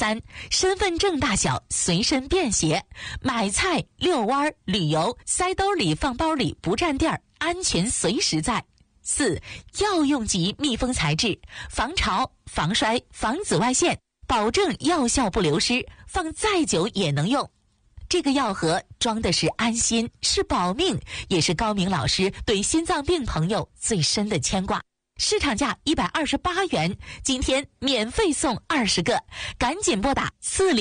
3、身份证大小，随身便携，买菜、遛弯、旅游，塞兜里放包里不占地儿，安全随时在。4、药用级密封材质，防潮、防摔、防紫外线，保证药效不流失，放再久也能用。这个药盒装的是安心，是保命，也是高明老师对心脏病朋友最深的牵挂。市场价128元，今天免费送20个，赶紧拨打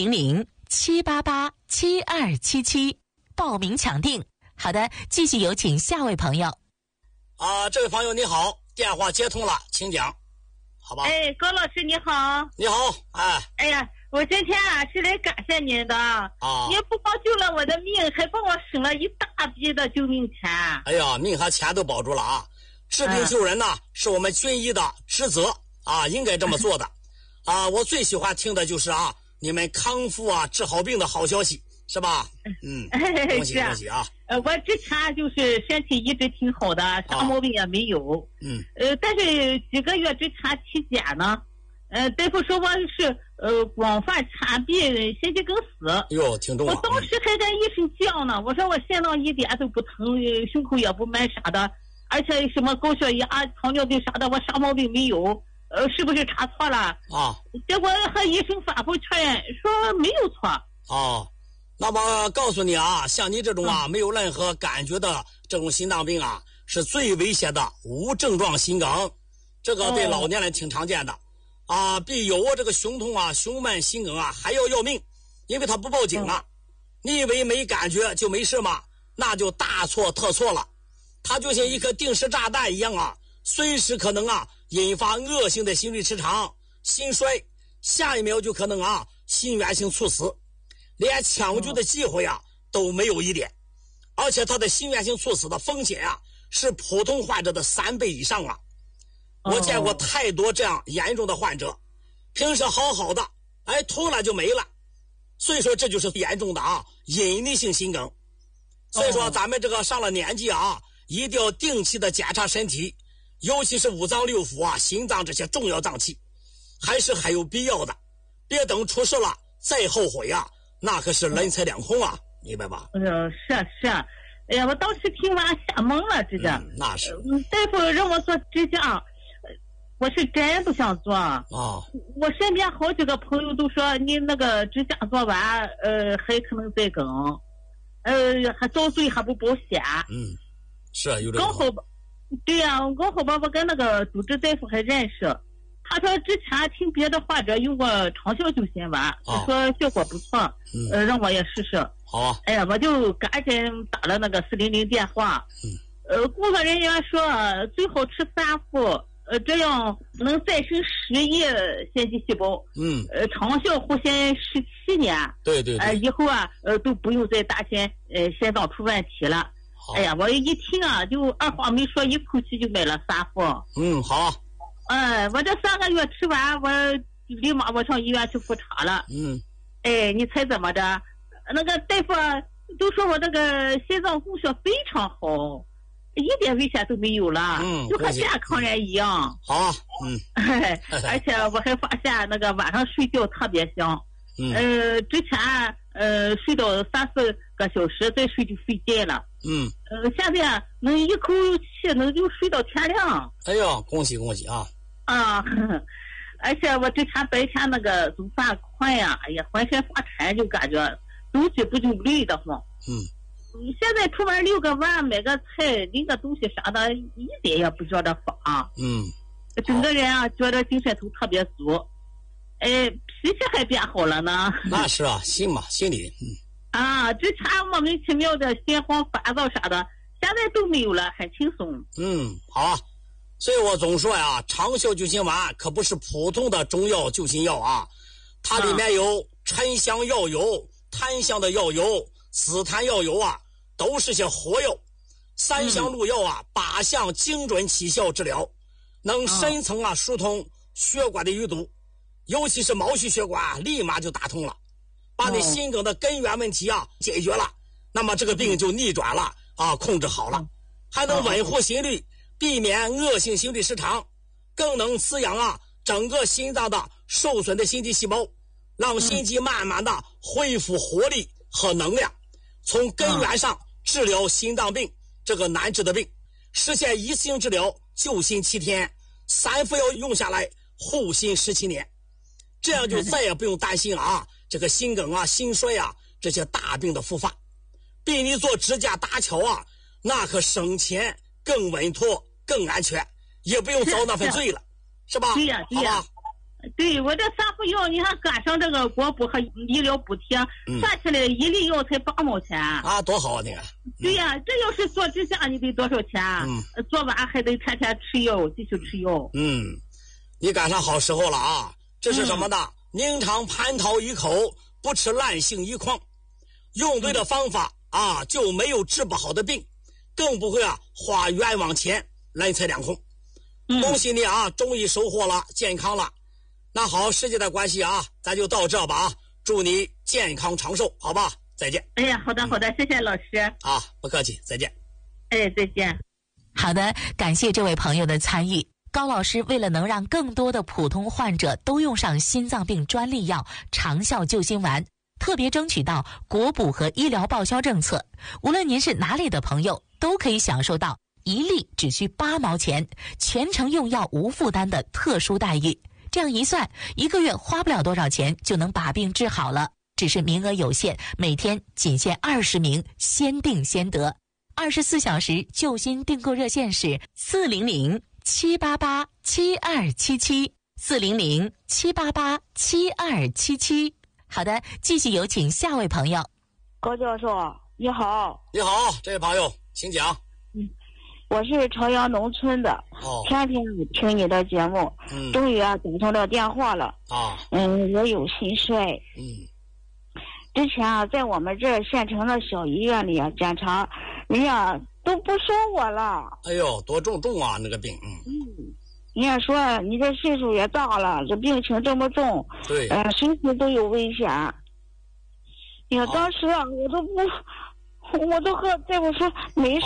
400-788-7277报名抢订。好的，继续有请下位朋友。 这位朋友你好，电话接通了，请讲，好吧？ 哎，高老师你好。 你好， 哎呀，我今天是来感谢您的您不光救了我的命，还帮我省了一大笔的救命钱。 哎呀，命和钱都保住了啊！治病救人呢，是我们军医的职责应该这么做的我最喜欢听的就是你们康复治好病的好消息，是吧？恭喜恭喜啊！ 我之前就是身体一直挺好的，啥毛病也没有。但是几个月之前体检呢，大夫说我是广泛残壁心肌梗死。 哟，挺重啊！ 我当时还跟医生犟呢，我说我心脏一点都不疼，胸口也不闷啥的。而且什么高血压、糖尿病啥的，我啥毛病没有，是不是查错了？结果和医生反复确认说没有错。 那么告诉你像你这种没有任何感觉的这种心脏病是最危险的无症状心梗，这个对老年人挺常见的比有这个胸痛胸闷心梗还要命，因为它不报警了。你以为没感觉就没事吗？那就大错特错了。它就像一颗定时炸弹一样随时可能引发恶性的心律失常、心衰，下一秒就可能心源性猝死，连抢救的机会都没有一点。而且它的心源性猝死的风险是普通患者的3倍以上我见过太多这样严重的患者，平时好好的，突然就没了。所以说这就是严重的隐匿性心梗。所以说咱们这个上了年纪一定要定期的检查身体，尤其是五脏六腑心脏这些重要脏器，还是很有必要的。别等出事了再后悔那可是人财两空明白吧？ 是。哎呀，我当时听完吓懵了，这个。 那是。 大夫让我做支架，我是真不想做我身边好几个朋友都说你那个支架做完，还可能再梗，还遭罪还不保险。 是有这个。 刚好吧，对呀，刚好吧，我跟那个主治大夫还认识，他说之前听别的患者用过长效救心丸，说效果不错，让我也试试。 好哎呀，我就赶紧打了那个400电话。工作人员说最好吃3副，这样能再生10亿心肌细胞。长效护心17年。对。以后都不用再担心心脏出问题了。哎呀，我一听就二话没说，一口气就买了3副。 好。 我这3个月吃完，我立马我上医院去复查了。你猜怎么着？那个大夫都说我那个心脏供血非常好，一点危险都没有了，就和健康人一样。 好。 而且我还发现那个晚上睡觉特别香。之前睡到3-4个小时再睡就费劲了。现在能一口气能就睡到天亮。 哎呦，恭喜恭喜而且我之前白天那个做饭困哎呀，浑身发沉，就感觉走几步就累得慌。现在出门遛个弯，买个菜，拎个东西啥的，一点也不觉得乏。整个人觉得精神头特别足。脾气还变好了呢。 那是心嘛，心里。 之前莫名其妙的心慌烦躁啥的，现在都没有了，很轻松。 好所以我总说长效救心丸可不是普通的中药救心药它里面有沉香药油、檀香的药油、紫檀药油都是些活药。3香入药8项精准起效治疗，能深层疏通血管的淤堵，尤其是毛细血管立马就打通了，把你心梗的根源问题解决了，那么这个病就逆转了控制好了，还能稳护心率，避免恶性心律失常，更能滋养整个心脏的受损的心肌细胞， 让心肌慢慢的恢复活力和能量，从根源上治疗心脏病这个难治的病，实现一次性治疗，救心7天，3副药用下来护心17年，这样就再也不用担心啊这个心梗啊、心衰啊这些大病的复发。比你做指甲搭桥啊，那可省钱、更稳妥、更安全，也不用遭那份罪了，是吧？ 对呀，对呀。对，我这3副药，你看赶上这个国补和医疗补贴，算起来1粒药才8毛钱啊，多好啊！你看， 对呀，这要是做指甲，你得多少钱？做完还得天天吃药，继续吃药。 你赶上好时候了啊！这是什么呢？宁尝蟠桃一口，不吃烂杏一筐。用对的方法啊，就没有治不好的病，更不会花冤枉钱，人财两空。恭喜你啊，终于收获了健康了。那好，时间的关系啊，咱就到这吧啊！祝你健康长寿，好吧？再见。 哎呀，好的好的，谢谢老师啊，不客气，再见。 哎，再见。 好的，感谢这位朋友的参与。高老师为了能让更多的普通患者都用上心脏病专利药长效救心丸，特别争取到国补和医疗报销政策，无论您是哪里的朋友，都可以享受到1粒只需8毛钱，全程用药无负担的特殊待遇。这样一算，1个月花不了多少钱就能把病治好了，只是名额有限，每天仅限20名，先订先得。24小时救心订购热线是400-788-7277，400-788-7277。好的，继续有请下位朋友。 高教授你好。 你好，这位朋友请讲。 我是朝阳农村的，天天听你的节目，终于打通了电话了。我有心衰。之前在我们这县城的小医院里检查，人家都不收我了。哎呦，多重啊那个病。 人家说你这岁数也大了，这病情这么重， 对， 随时都有危险。哎呀，当时我都和大夫说没事，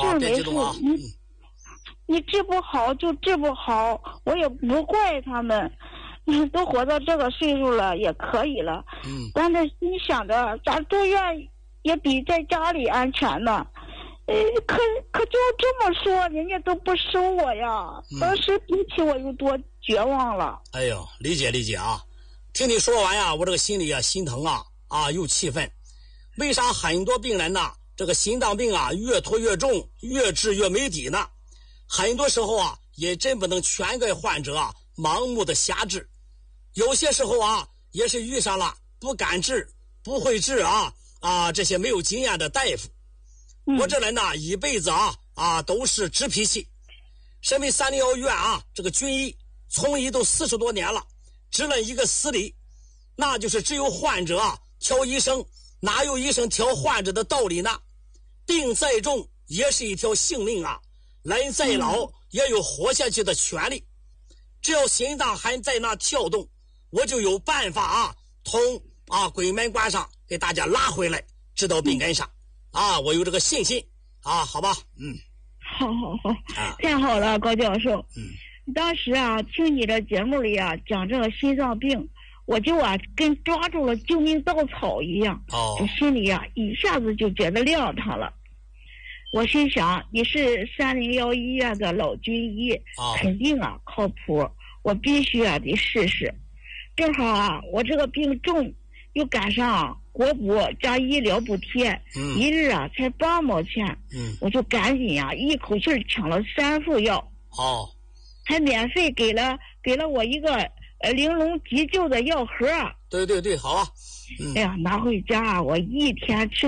你治不好就治不好，我也不怪他们，都活到这个岁数了也可以了。但是心想着咱住院也比在家里安全呢。可就这么说，人家都不收我呀。当时比起我有多绝望了。 哎呦，理解啊。听你说完呀，我这个心里心疼啊又气愤。为啥很多病人呢，这个心脏病越拖越重，越治越没底呢？很多时候也真不能全怪患者盲目的瞎治，有些时候也是遇上了不敢治、不会治这些没有经验的大夫。我这人呢，一辈子都是直脾气。身为301医院这个军医，从医都40多年了，知了一个死理，那就是只有患者挑医生，哪有医生挑患者的道理呢？病再重也是一条性命人再老也有活下去的权利。只要心脏还在那跳动，我就有办法从鬼门关上给大家拉回来，治到病根上我有这个信心好吧。 好，太好了，高教授。当时听你的节目里讲这个心脏病，我就跟抓住了救命稻草一样，这心里一下子就觉得亮堂了。我心想你是301医院的老军医，肯定靠谱，我必须得试试。正好我这个病重，又赶上国补加医疗补贴，一日才8毛钱，我就赶紧一口气抢了3副药，还免费给了我一个玲珑急救的药盒。 对，好啊。 哎呀，拿回家我一天吃